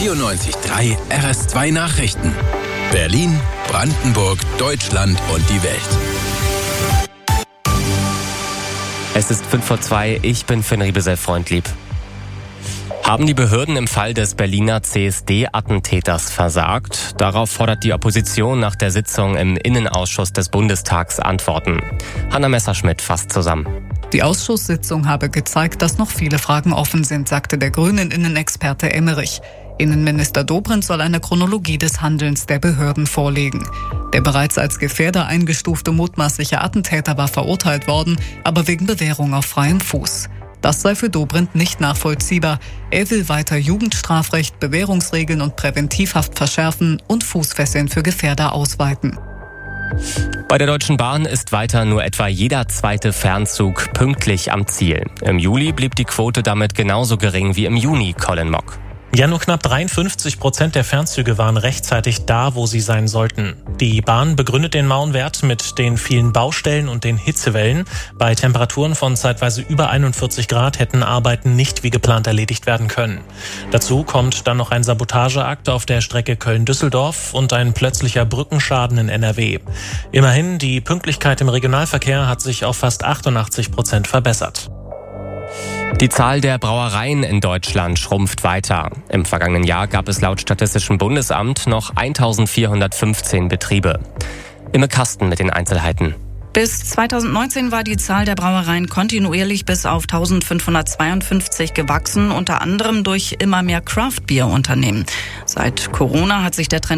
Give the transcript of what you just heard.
94.3 RS2 Nachrichten. Berlin, Brandenburg, Deutschland und die Welt. Es ist 1:05, ich bin Finn Riebesell-Freundlieb. Haben die Behörden im Fall des Berliner CSD-Attentäters versagt? Darauf fordert die Opposition nach der Sitzung im Innenausschuss des Bundestags Antworten. Hanna Messerschmidt fasst zusammen. Die Ausschusssitzung habe gezeigt, dass noch viele Fragen offen sind, sagte der Grünen-Innenexperte Emmerich. Innenminister Dobrindt soll eine Chronologie des Handelns der Behörden vorlegen. Der bereits als Gefährder eingestufte mutmaßliche Attentäter war verurteilt worden, aber wegen Bewährung auf freiem Fuß. Das sei für Dobrindt nicht nachvollziehbar. Er will weiter Jugendstrafrecht, Bewährungsregeln und Präventivhaft verschärfen und Fußfesseln für Gefährder ausweiten. Bei der Deutschen Bahn ist weiter nur etwa jeder zweite Fernzug pünktlich am Ziel. Im Juli blieb die Quote damit genauso gering wie im Juni, Colin Mock. Ja, nur knapp 53% der Fernzüge waren rechtzeitig da, wo sie sein sollten. Die Bahn begründet den mauen Wert mit den vielen Baustellen und den Hitzewellen. Bei Temperaturen von zeitweise über 41 Grad hätten Arbeiten nicht wie geplant erledigt werden können. Dazu kommt dann noch ein Sabotageakt auf der Strecke Köln-Düsseldorf und ein plötzlicher Brückenschaden in NRW. Immerhin, die Pünktlichkeit im Regionalverkehr hat sich auf fast 88% verbessert. Die Zahl der Brauereien in Deutschland schrumpft weiter. Im vergangenen Jahr gab es laut Statistischem Bundesamt noch 1415 Betriebe. Imme Kasten mit den Einzelheiten. Bis 2019 war die Zahl der Brauereien kontinuierlich bis auf 1552 gewachsen, unter anderem durch immer mehr Craft-Bier-Unternehmen. Seit Corona hat sich der Trend